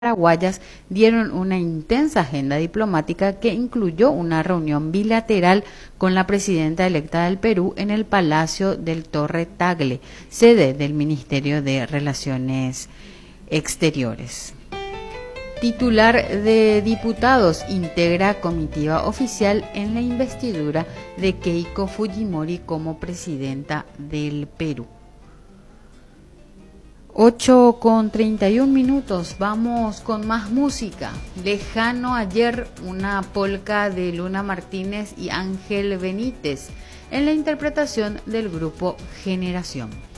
paraguayas dieron una intensa agenda diplomática que incluyó una reunión bilateral con la presidenta electa del Perú en el Palacio del Torre Tagle, sede del Ministerio de Relaciones Exteriores. Titular de Diputados integra comitiva oficial en la investidura de Keiko Fujimori como presidenta del Perú. 8:31. Vamos con más música. Lejano ayer, una polca de Luna Martínez y Ángel Benítez en la interpretación del grupo Generación.